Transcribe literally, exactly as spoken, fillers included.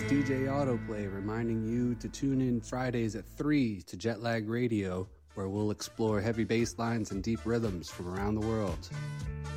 D J Autoplay reminding you to tune in Fridays at three to Jetlag Radio, where we'll explore heavy bass lines and deep rhythms from around the world.